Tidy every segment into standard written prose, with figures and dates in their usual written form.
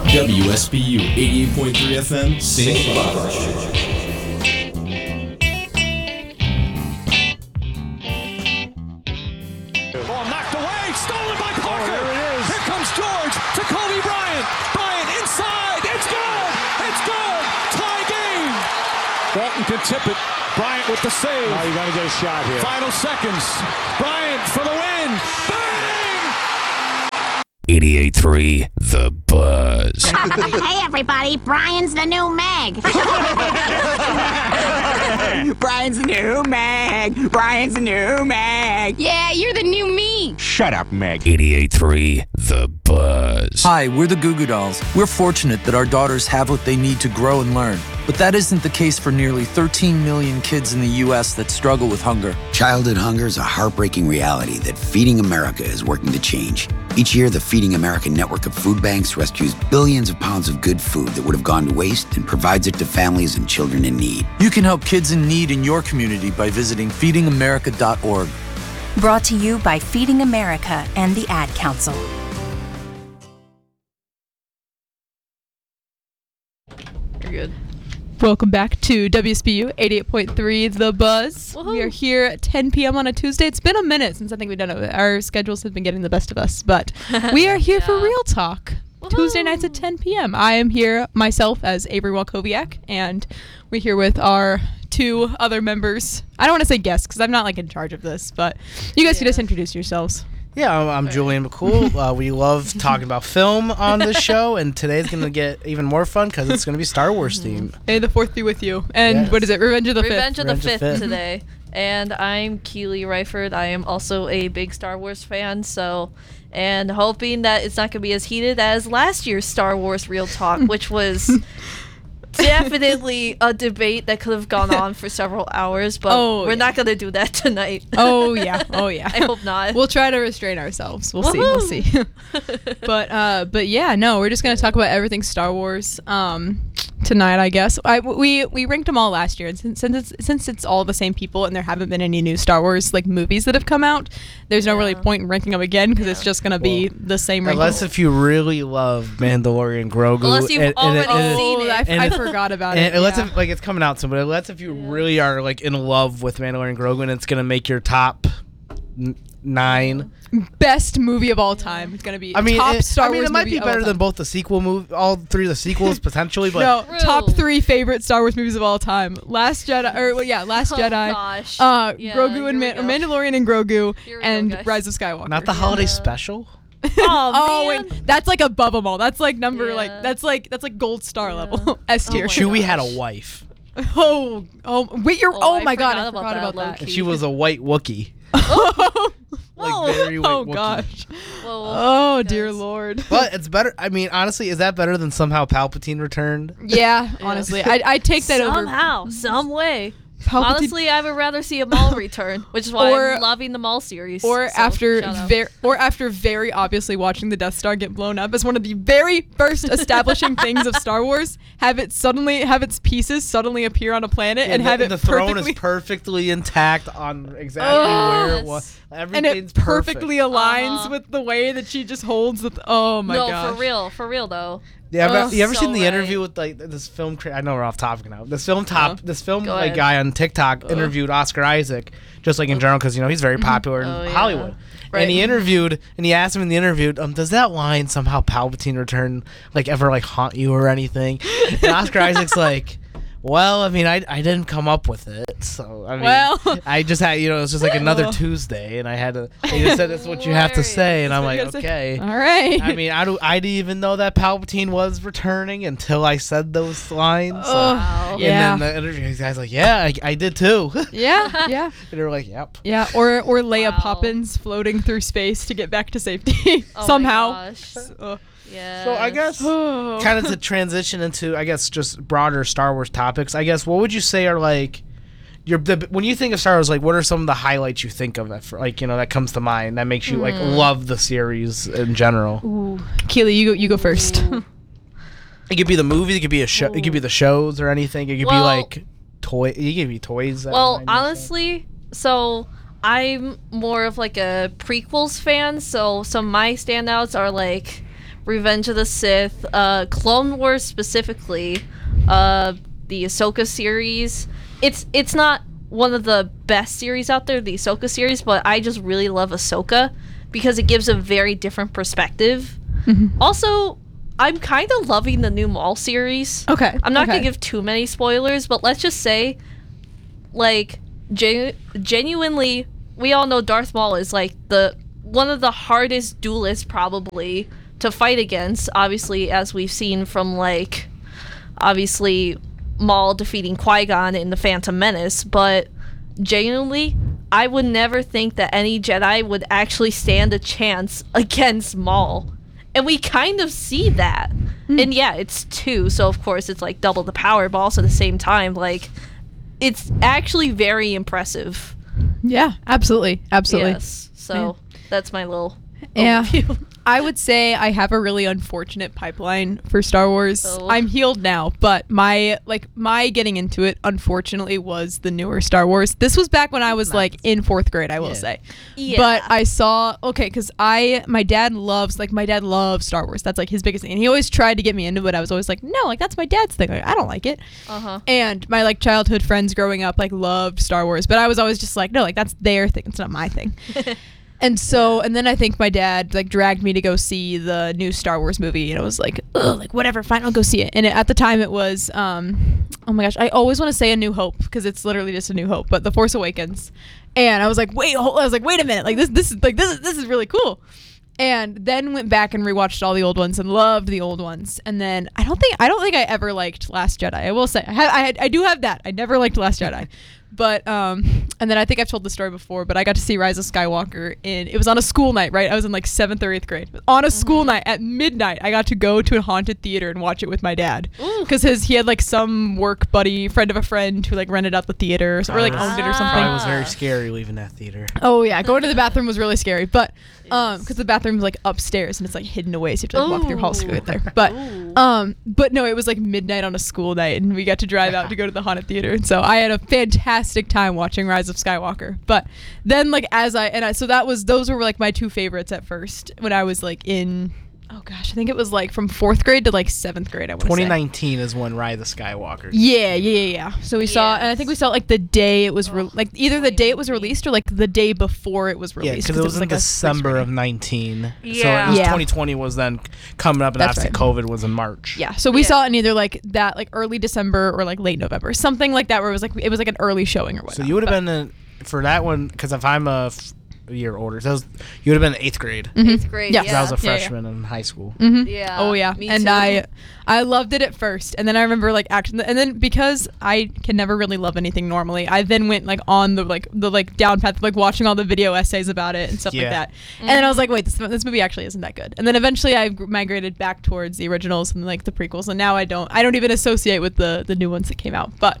WSBU 88.3 FM, St. Barbara. Ball knocked away, stolen by Parker. There it is. Here comes George to Kobe Bryant. Bryant inside. It's good. It's good. Tie game. Walton can tip it. Bryant with the save. Oh, you got to get a shot here. Final seconds. Bryant for the win. Bang! 88.3 The Buzz. Hey everybody, Brian's the new Meg. Brian's the new Meg. Brian's the new Meg. Yeah, you're the new me. Shut up, Meg. 88.3 The Buzz. Hi, we're the Goo Goo Dolls. We're fortunate that our daughters have what they need to grow and learn. But that isn't the case for nearly 13 million kids in the U.S. that struggle with hunger. Childhood hunger is a heartbreaking reality that Feeding America is working to change. Each year, the Feeding America network of food banks rescues billions of pounds of good food that would have gone to waste and provides it to families and children in need. You can help kids in need in your community by visiting feedingamerica.org. Brought to you by Feeding America and the Ad Council. You're good. Welcome back to WSBU 88.3 The Buzz. Woohoo. We are here at 10 p.m. on a Tuesday. It's been a minute since I think we've done it. Our schedules have been getting the best of us, but we are here for Real Talk. Woohoo. Tuesday nights at 10 p.m. I am here myself as Avery Walkowiak, and we're here with our two other members. I don't want to say guests because I'm not like in charge of this, but you guys can just introduce yourselves. Yeah, I'm Julian McCool. We love talking about film on this show, and today's going to get even more fun because it's going to be Star Wars themed. May the 4th be with you. And Yes. what is it? Revenge of the 5th. Revenge of the Revenge of the 5th Fifth. today. And I'm Keely Reiford. I am also a big Star Wars fan, and hoping that it's not going to be as heated as last year's Star Wars Real Talk, which was definitely a debate that could have gone on for several hours, but we're not going to do that tonight. Oh, yeah. Oh, yeah. I hope not. We'll try to restrain ourselves. We'll see. We'll see. But yeah, no, we're just going to talk about everything Star Wars tonight, I guess. We ranked them all last year, and since it's all the same people and there haven't been any new Star Wars like movies that have come out, there's no really point in ranking them again because it's just going to be the same ranking. Unless if you really love Mandalorian Grogu. Unless you've already seen it. I forgot about it. Unless if, like, it's coming out soon, but unless if you really are like in love with Mandalorian Grogu, and it's gonna make your top 9 best movie of all time. It's gonna be top Star Wars. It might movie be better than both the sequel movie, all 3 of the sequels potentially. But no, top 3 favorite Star Wars movies of all time: Last Jedi, Jedi, Gosh. Grogu and Mandalorian and Grogu, and guys. Rise of Skywalker. not the holiday special. Oh, wait, that's like above them all. That's like number that's like gold star level. S tier. Chewie had a wife, Wait, I my god, I forgot forgot about that. low-key. and she was a white Wookiee. Like very white Oh Wookiee. gosh. Whoa, Oh dear lord. But it's better. I mean, honestly, is that better than somehow Palpatine returned? Yeah, honestly, I take that over. Somehow, some way. Palpatine- Honestly, I would rather see a Maul return, which is why I'm loving the Maul series. Or So, after shout out. after very obviously watching the Death Star get blown up as one of the very first establishing things of Star Wars, have its pieces suddenly appear on a planet and have the it throne perfectly is perfectly intact on exactly where it was. and Everything's it perfectly perfect. aligns with the way that she just holds the oh my no, gosh. for real though. Yeah, you ever so seen the right. interview with like this film? I know we're off topic now. This film Go like ahead. guy on TikTok interviewed Oscar Isaac, just like in general, because he's very popular in Oh, yeah. Hollywood. Right. And he asked him in the interview, does that line somehow Palpatine return like ever like haunt you or anything? And Oscar Isaac's like, well, I mean, I didn't come up with it, so I mean, I just had it was just like another Tuesday, and I had to. He just said that's what you have to say, and I'm like, okay, all right. I mean, I didn't even know that Palpatine was returning until I said those lines. Wow. And Yeah. then the interview guy's like, yeah, I did too. Yeah. And they were like, yep. Yeah, or Leia Wow. Poppins floating through space to get back to safety Oh my somehow. gosh. Yeah. So I guess Oh. kind of to transition into, I guess, just broader Star Wars topics, I guess, what would you say are like when you think of Star Wars, like what are some of the highlights you think of that comes to mind that makes you like love the series in general? Ooh. Keely, you go first. It could be the movie, it could be a show, it could be the shows or anything. It could be like it could be toys. Well, honestly, so I'm more of like a prequels fan, so some of my standouts are like Revenge of the Sith, Clone Wars specifically, the Ahsoka series. It's not one of the best series out there, the Ahsoka series, but I just really love Ahsoka because it gives a very different perspective. Also, I'm kind of loving the new Maul series. Okay. I'm not going to give too many spoilers, but let's just say, like, genuinely, we all know Darth Maul is, like, one of the hardest duelists, probably, to fight against, obviously, as we've seen from, like, obviously, Maul defeating Qui-Gon in The Phantom Menace, but genuinely, I would never think that any Jedi would actually stand a chance against Maul. And we kind of see that. And yeah, it's 2, so of course it's like double the power, but also at the same time, like, it's actually very impressive. Yeah, absolutely. Yes, so that's my little Yeah. overview. I would say I have a really unfortunate pipeline for Star Wars. I'm healed now, but my getting into it, unfortunately, was the newer Star Wars. This was back when I was like in 4th grade, I will say. Yeah. But I saw, because my dad loves Star Wars. That's like his biggest thing. And he always tried to get me into it. I was always like, no, like that's my dad's thing. Like, I don't like it. And my like childhood friends growing up like loved Star Wars, but I was always just like, no, like that's their thing. It's not my thing. And so, and then I think my dad like dragged me to go see the new Star Wars movie, and I was like, ugh, like whatever, fine, I'll go see it. And at the time it was, oh my gosh, I always want to say A New Hope because it's literally just A New Hope, but The Force Awakens. And I was like, wait a minute, like this is really cool. And then went back and rewatched all the old ones and loved the old ones. And then I don't think I ever liked Last Jedi. I will say I do have that. I never liked Last Jedi. But and then I think I've told the story before, but I got to see Rise of Skywalker it was on a school night, right? I was in like 7th or 8th grade. On a school night at midnight, I got to go to a haunted theater and watch it with my dad. Because he had like some work buddy, friend of a friend who like rented out the theater or like owned it or something. It was very scary leaving that theater. Oh yeah, going to the bathroom was really scary, but because the bathroom was like upstairs and it's like hidden away, so you have to like walk through halls to get there. But no, it was like midnight on a school night, and we got to drive out to go to the haunted theater, and so I had a fantastic time watching Rise of Skywalker. But then like so those were like my 2 favorites at first when I was like in. Oh gosh, I think it was like from 4th grade to like 7th grade. I want to say 2019 is when Rise of Skywalker. Yeah. So we saw, and I think we saw like the day it was like either the day it was released or like the day before it was released. Yeah, because it was in like December of 19. Yeah. So it was 2020 was then coming up, and obviously COVID was in March. Yeah. So we saw it in either like that, like early December or like late November, something like that, where it was like an early showing or whatever. So you would have been for that one, because if I'm a year older, so you would have been 8th grade. 8th grade, Yeah. I was a freshman in high school. Yeah. Oh yeah. Me And too. I loved it at first, and then I remember like and then because I can never really love anything normally, I then went like on the down path of like watching all the video essays about it and stuff like that. And then I was like, wait, this movie actually isn't that good. And then eventually I migrated back towards the originals and like the prequels, and now I don't even associate with the new ones that came out. But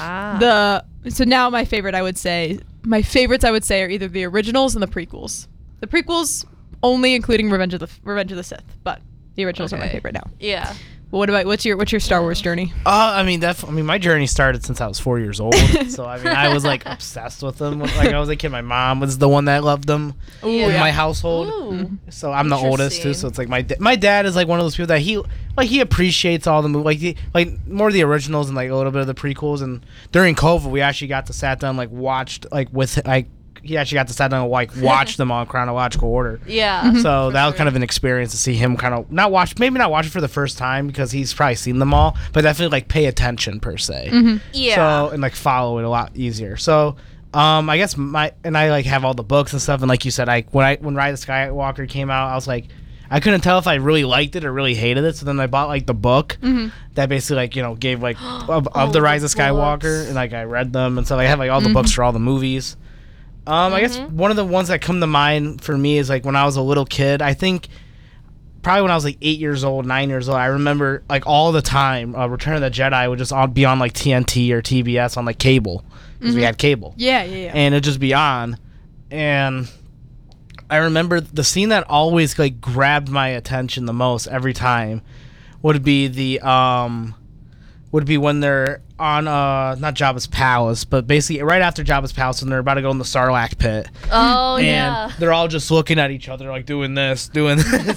so now my favorites I would say are either the originals and the prequels. The prequels only including Revenge of the Sith, but the originals are my favorite now. Yeah. Well, what's your Star Wars journey? I mean, my journey started since I was 4 years old. So I mean, I was like obsessed with them. Like I was a kid. My mom was the one that loved them in my household. So I'm the oldest too. So it's like my dad is like one of those people that he appreciates all the movies, like more the originals and like a little bit of the prequels. And during COVID, we actually got to sat down watched with he actually got to sit down and watch them all in chronological order. Yeah. So that was kind of an experience to see him kind of not watch it for the first time because he's probably seen them all, but definitely like pay attention per se. Yeah. So and like follow it a lot easier. So I guess I like have all the books and stuff, and like you said, when Rise of Skywalker came out, I was like, I couldn't tell if I really liked it or really hated it. So then I bought like the book that basically like gave like of the Rise of Skywalker, and like I read them and stuff. I have like all the books for all the movies. I guess one of the ones that come to mind for me is like when I was a little kid. I think probably when I was like 9 years old, I remember like all the time Return of the Jedi would just be on like TNT or TBS on like cable because we had cable. Yeah. And it'd just be on. And I remember the scene that always like grabbed my attention the most every time would be when they're on not Jabba's palace, but basically right after Jabba's palace, and they're about to go in the Sarlacc pit. Oh, and yeah. they're all just looking at each other like doing this. And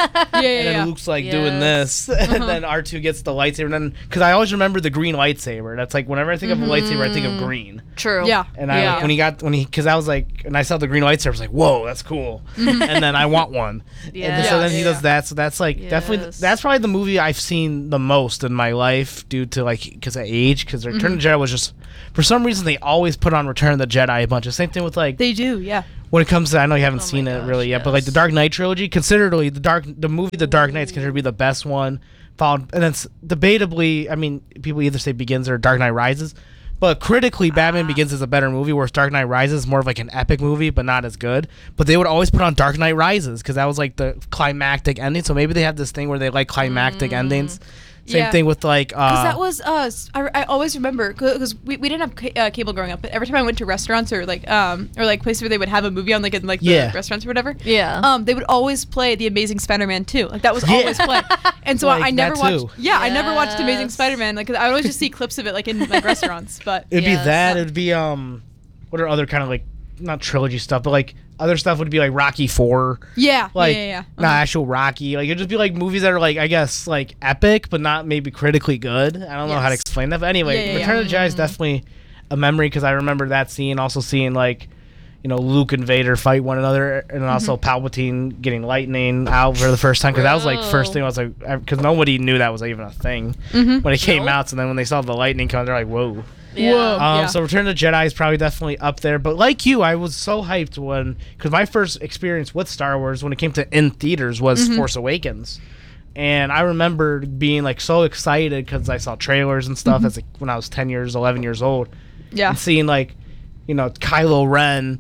then Luke's like doing this. And then R2 gets the lightsaber. And then, because I always remember the green lightsaber. That's like, whenever I think of a lightsaber, I think of green. True. Yeah. And because I was like, and I saw the green lightsaber, I was like, whoa, that's cool. And then I want one. And so then he does that. So that's like definitely, that's probably the movie I've seen the most in my life due to like, because of age. Because Return of the Jedi was just, for some reason, they always put on Return of the Jedi a bunch. The same thing with like. They do, yeah. When it comes to, I know you haven't seen it really yet, but like the Dark Knight trilogy, considerably the movie The Dark Knight's considered to be the best one. Followed, and then debatably, I mean, people either say Begins or Dark Knight Rises, but critically, Batman Begins is a better movie, whereas Dark Knight Rises is more of like an epic movie, but not as good. But they would always put on Dark Knight Rises because that was like the climactic ending. So maybe they have this thing where they like climactic endings. Same thing with like because that was I always remember because we didn't have cable growing up, but every time I went to restaurants or like places where they would have a movie on like in like the restaurants or whatever, they would always play The Amazing Spider-Man 2. Like that was always played, and so like I never watched. Too. Yeah, I never watched Amazing Spider-Man. Like 'cause I would always just see clips of it like in like restaurants. But it'd be that. It'd be what are other kind of like not trilogy stuff, but like other stuff would be like Rocky 4. Yeah. Like yeah. not actual Rocky. Like it'd just be like movies that are like I guess like epic, but not maybe critically good. I don't know how to explain that. But anyway, Return of the Jedi is definitely a memory because I remember that scene. Also seeing like, you know, Luke and Vader fight one another, and then also Palpatine getting lightning out for the first time because that was like first thing I was like because nobody knew that was even a thing when it came out. So then when they saw the lightning come, they're like, whoa. Yeah. So Return of the Jedi is probably definitely up there. But like you, I was so hyped because my first experience with Star Wars when it came to in theaters was Force Awakens. And I remember being like so excited because I saw trailers and stuff when I was 11 years old. Yeah. And seeing like, you know, Kylo Ren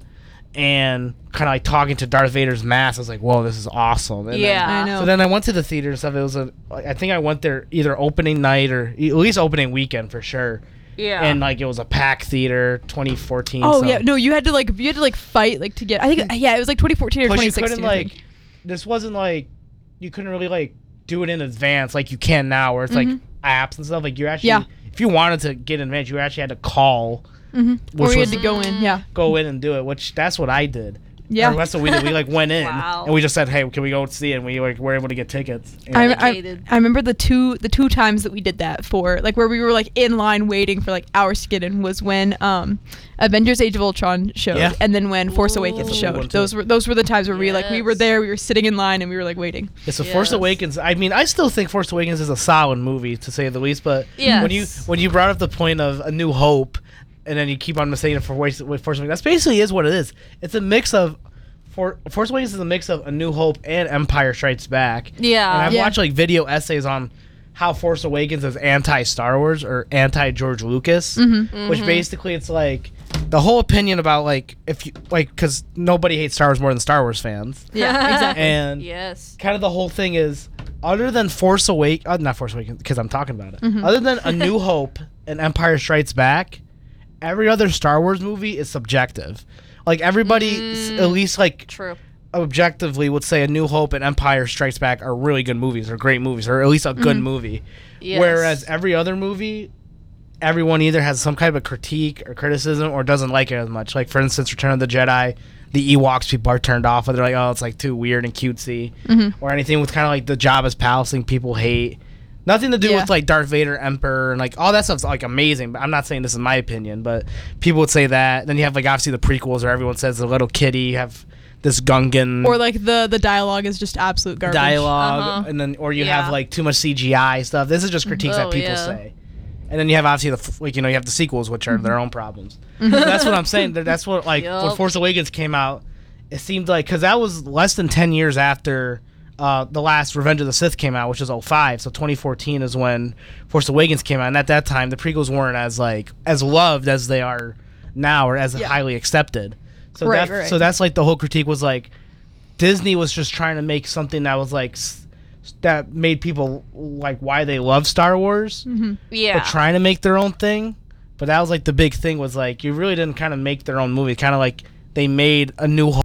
and kind of like talking to Darth Vader's mask. I was like, whoa, this is awesome. And then, I know. So then I went to the theater and stuff. It was I think I went there either opening night or at least opening weekend for sure. Yeah. And like it was a packed theater, 2014. Oh so. yeah, no, you had to fight like to get. I think it was like 2014 or Plus 2016. you couldn't like, this wasn't like, you couldn't really like do it in advance like you can now, where it's like apps and stuff. Like you actually, if you wanted to get in advance, you actually had to call. Or you had to go in, go in and do it. Which that's what I did. Yeah, that's what we did. We like went in Wow. and we just said, "Hey, can we go see it?" And we like were able to get tickets. I remember the two times that we did that for like where we were like in line waiting for like hours to get in was when Avengers: Age of Ultron showed and then when Force Awakens showed. Those were the times where we were there, we were sitting in line and we were like waiting. Yeah, so Force Awakens. I mean, I still think Force Awakens is a solid movie to say the least. But when you brought up the point of A New Hope. And then you keep on saying it for Force Awakens. That's basically is what it is. It's a mix of Force Awakens is a mix of A New Hope and Empire Strikes Back. Yeah. And I've watched like video essays on how Force Awakens is anti-Star Wars or anti-George Lucas, which basically it's like the whole opinion about like if you like because nobody hates Star Wars more than Star Wars fans. Yeah, exactly. And kind of the whole thing is other than not Force Awakens because I'm talking about it. Other than A New Hope and Empire Strikes Back. Every other Star Wars movie is subjective. Like everybody, at least like objectively, would say A New Hope and Empire Strikes Back are really good movies, or great movies, or at least a good movie. Yes. Whereas every other movie, everyone either has some kind of a critique or criticism, or doesn't like it as much. Like for instance, Return of the Jedi, the Ewoks people are turned off, or they're like, oh, it's like too weird and cutesy, or anything with kind of like the Jabba's palace thing people hate. Nothing to do with like Darth Vader, Emperor, and like all that stuff's like amazing. But I'm not saying this is my opinion, but people would say that. Then you have like obviously the prequels where everyone says the little kitty. You have this Gungan, or like the dialogue is just absolute garbage. And then or you have like too much CGI stuff. This is just critiques that people say. And then you have obviously you have the sequels, which are their own problems. So that's what I'm saying. That's what like when Force Awakens came out, it seemed like because that was less than 10 years after. The last Revenge of the Sith came out, which was 2005. So 2014 is when Force Awakens came out, and at that time the prequels weren't as loved as they are now, or as highly accepted. So so that's like the whole critique was like Disney was just trying to make something that was like that made people like why they love Star Wars. But trying to make their own thing. But that was like the big thing was like you really didn't kind of make their own movie. Kind of like they made A New Hope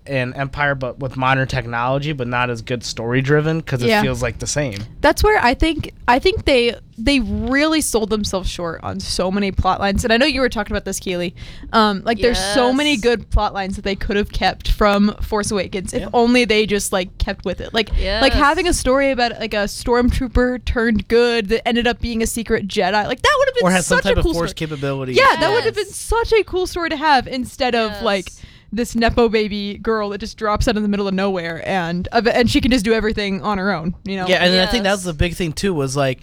and Empire, but with modern technology, but not as good story driven because it feels like the same. That's where I think they really sold themselves short on so many plot lines. And I know you were talking about this, Keely. There's so many good plot lines that they could have kept from Force Awakens if only they just like kept with it. Like having a story about like a stormtrooper turned good that ended up being a secret Jedi. Like that would have been or has such some type a cool of Force story. capability. Yeah, that would have been such a cool story to have instead of like this nepo baby girl that just drops out in the middle of nowhere and she can just do everything on her own. You know? Yeah, and I think that was the big thing too. Was like.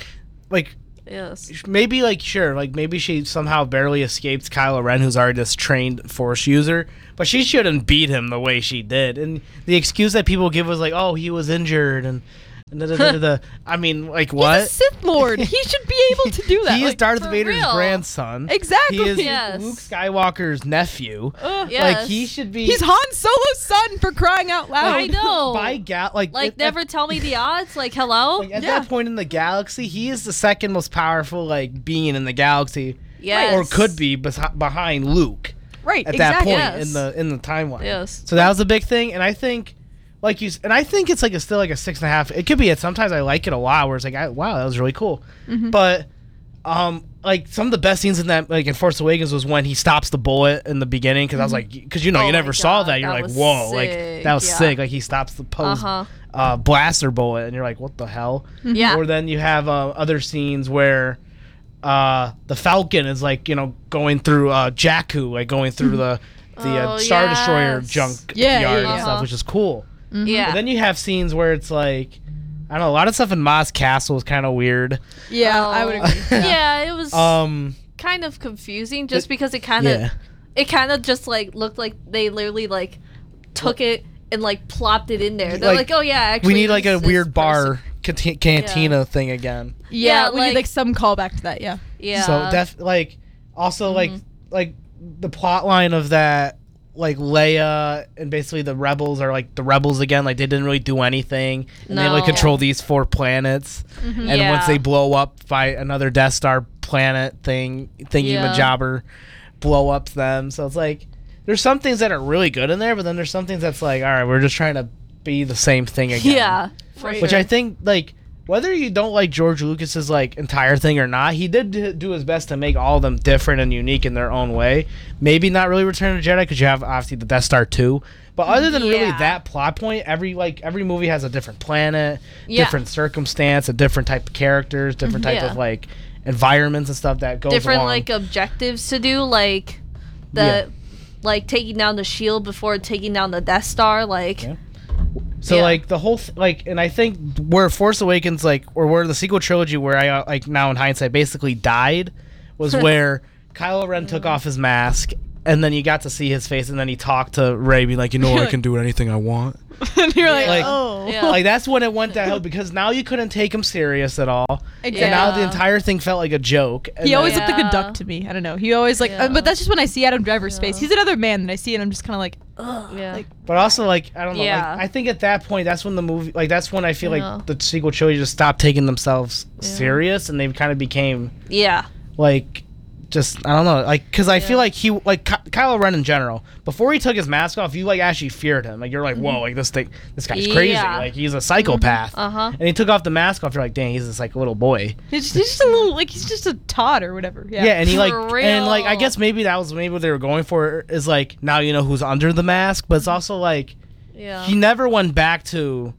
Maybe maybe she somehow barely escaped Kylo Ren, who's already this trained Force user, but she shouldn't beat him the way she did. And the excuse that people give was like, oh, he was injured and I mean, like, what? He's a Sith Lord. He should be able to do that. He is like, Darth Vader's grandson. Exactly. He is Luke Skywalker's nephew. Yes. Like, he should be. He's Han Solo's son, for crying out loud. I know. Never tell me the odds. Like, hello. At that point in the galaxy, he is the second most powerful like being in the galaxy. Yes. Or could be behind Luke. Right. At that point Yes. in the timeline. Yes. So that was a big thing, and I think. I think it's like still like a 6.5. It could be. Sometimes I like it a lot. Where it's like, wow, that was really cool. Mm-hmm. But, like some of the best scenes in that, like in Force Awakens, was when he stops the bullet in the beginning. Because I was like, because you never saw that. You're like, whoa, like that was sick. Like he stops the blaster bullet, and you're like, what the hell? Yeah. Or then you have other scenes where. The Falcon is like going through Jakku, like going through the Star Destroyer junk yard and stuff, which is cool. Mm-hmm. Yeah. But then you have scenes where it's like, I don't know, a lot of stuff in Maz Castle is kind of weird. Yeah, I would agree. Yeah, it was kind of confusing just because it kind of just like looked like they literally like took it and like plopped it in there. They're like, oh yeah, actually we need like a weird bar cantina thing again. Yeah, we need like some callback to that. Yeah. Yeah. So like the plot line of that. Like Leia and basically the rebels are like the rebels again. Like they didn't really do anything, and they like control these 4 planets. Mm-hmm. And once they blow up by another Death Star planet thingy majobber, blow up them. So it's like there's some things that are really good in there, but then there's some things that's like, all right, we're just trying to be the same thing again. Yeah, which I think like. Whether you don't like George Lucas's like entire thing or not, he did do his best to make all of them different and unique in their own way. Maybe not really Return of the Jedi because you have obviously the Death Star 2, but other than really that plot point, every movie has a different planet, different circumstance, a different type of characters, different type of like environments and stuff that goes different along. like objectives to do, like like taking down the shield before taking down the Death Star, like. Yeah. So like the whole and I think where Force Awakens or where the sequel trilogy where I like now in hindsight basically died was where Kylo Ren took off his mask and then you got to see his face and then he talked to Rey being like, I can do anything I want. And you're like oh. Yeah. Like that's when it went downhill because now you couldn't take him serious at all. Exactly. And now the entire thing felt like a joke. And he always looked like a duck to me. I don't know. He always like but that's just when I see Adam Driver's face. He's another man that I see and I'm just kind of like ugh. Yeah. But also like I don't know. Like, I think at that point that's when the movie that's when I feel like the sequel trilogy just stopped taking themselves serious and they kind of became like just I don't know like because I feel like he like Kylo Ren in general before he took his mask off you like actually feared him like you're like whoa like this guy's crazy like he's a psychopath and he took off the mask off you're like dang he's just like a little boy he's just a little like he's just a tot or whatever and he like and like I guess maybe what they were going for is like now you know who's under the mask but it's also like he never went back to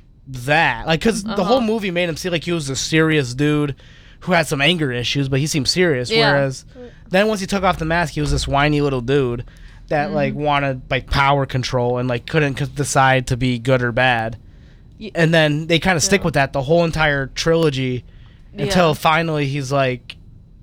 that like because the whole movie made him seem like he was a serious dude who had some anger issues, but he seemed serious. Whereas then once he took off the mask, he was this whiny little dude that like wanted like power control and like couldn't decide to be good or bad. And then they kind of stick with that the whole entire trilogy until finally he's like,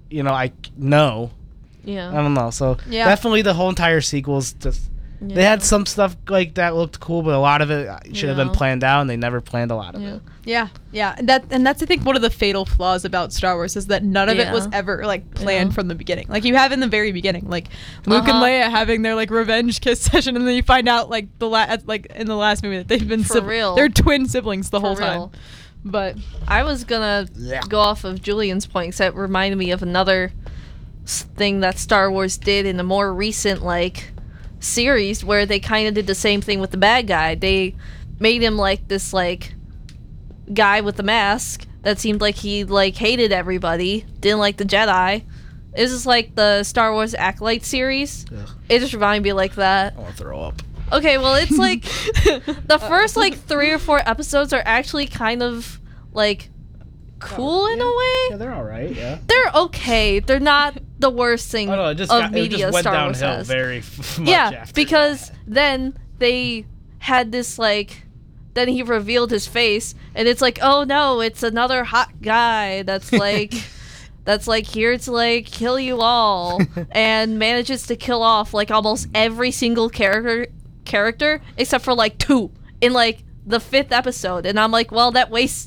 I know. Yeah. I don't know. So definitely the whole entire sequel's just they had some stuff like that looked cool, but a lot of it should have been planned out, and they never planned a lot of it. Yeah, and that's I think one of the fatal flaws about Star Wars is that none of it was ever like planned from the beginning. Like you have in the very beginning, like Luke and Leia having their like revenge kiss session, and then you find out like in the last movie that they've been they're twin siblings the whole time. But I was gonna go off of Julian's point, because that reminded me of another thing that Star Wars did in a more recent series where they kind of did the same thing with the bad guy. They made him like this like guy with the mask that seemed like he like hated everybody, didn't like the Jedi. It was just like the Star Wars Acolyte series. Ugh. It just reminded me like that. I want to throw up. Okay, well, it's like the first like 3 or 4 episodes are actually kind of like cool in a way. Yeah, they're all right. Yeah, they're okay. They're not the worst thing of media it just Star went Wars downhill has. very much Yeah, after because that. then they had this like. Then he revealed his face, and it's like, oh no, it's another hot guy that's like, that's like here to like kill you all, and manages to kill off like almost every single character except for like 2 in like the 5th episode, and I'm like, well, that wastes